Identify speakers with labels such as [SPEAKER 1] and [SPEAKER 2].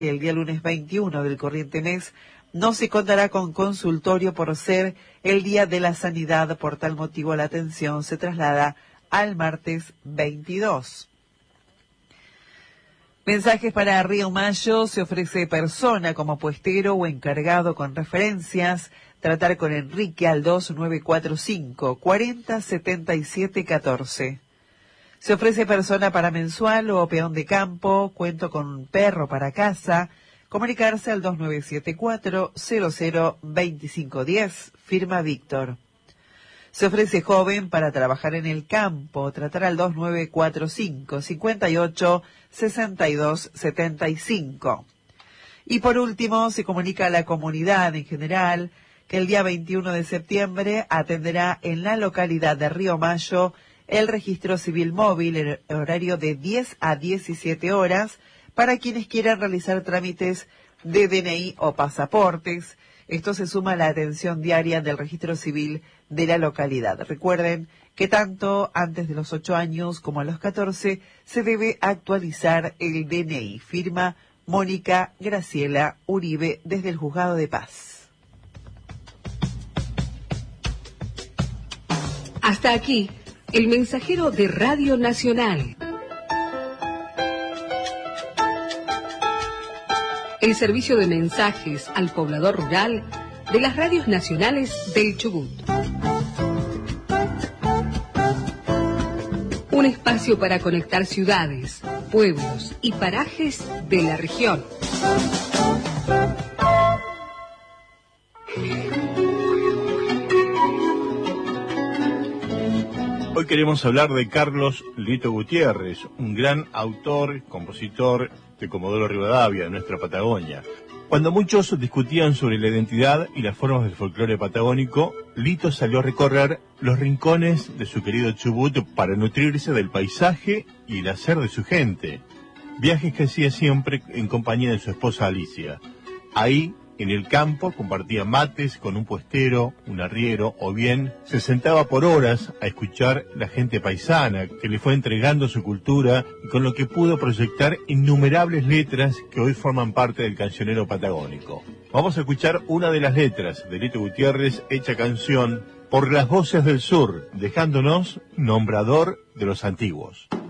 [SPEAKER 1] El día lunes 21 del corriente mes no se contará con consultorio por ser el Día de la Sanidad. Por tal motivo, la atención se traslada al martes 22. Mensajes para Río Mayo. Se ofrece persona como puestero o encargado con referencias. Tratar con Enrique al 2945 40 77 14. Se ofrece persona para mensual o peón de campo. Cuento con perro para casa. Comunicarse al 2974 00 2510. Firma Víctor. Se ofrece joven para trabajar en el campo. Tratar al 2945 58 62 75. Y por último, se comunica a la comunidad en general que el día 21 de septiembre atenderá en la localidad de Río Mayo el registro civil móvil en horario de 10 a 17 horas para quienes quieran realizar trámites de DNI o pasaportes. Esto se suma a la atención diaria del registro civil de la localidad. Recuerden que tanto antes de los 8 años como a los 14 se debe actualizar el DNI. Firma Mónica Graciela Uribe desde el Juzgado de Paz.
[SPEAKER 2] Hasta aquí, el mensajero de Radio Nacional. El servicio de mensajes al poblador rural de las radios nacionales del Chubut. Un espacio para conectar ciudades, pueblos y parajes de la región.
[SPEAKER 3] Hoy queremos hablar de Carlos Lito Gutiérrez, un gran autor, compositor de Comodoro Rivadavia, de nuestra Patagonia. Cuando muchos discutían sobre la identidad y las formas del folclore patagónico, Lito salió a recorrer los rincones de su querido Chubut para nutrirse del paisaje y el hacer de su gente. Viajes que hacía siempre en compañía de su esposa Alicia. Ahí, en el campo, compartía mates con un puestero, un arriero, o bien se sentaba por horas a escuchar la gente paisana que le fue entregando su cultura y con lo que pudo proyectar innumerables letras que hoy forman parte del cancionero patagónico. Vamos a escuchar una de las letras de Lito Gutiérrez hecha canción por las voces del sur, dejándonos nombrador de los antiguos.